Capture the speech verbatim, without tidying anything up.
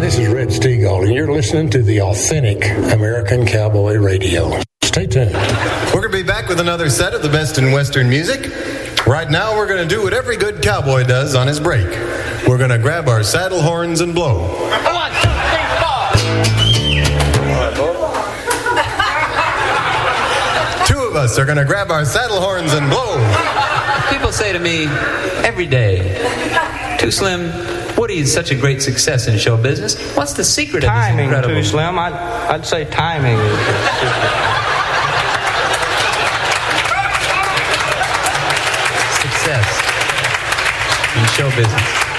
this is Red Steagall, and you're listening to the authentic American Cowboy Radio. Stay tuned. We're going to be back with another set of the best in Western music. Right now, we're going to do what every good cowboy does on his break. We're going to grab our saddle horns and blow. One, two, three, four. Two of us are going to grab our saddle horns and blow. People say to me every day, Too Slim, Woody is such a great success in show business. What's the secret timing, of this incredible... Too Slim. I'd, I'd say timing is the secret. Success in show business.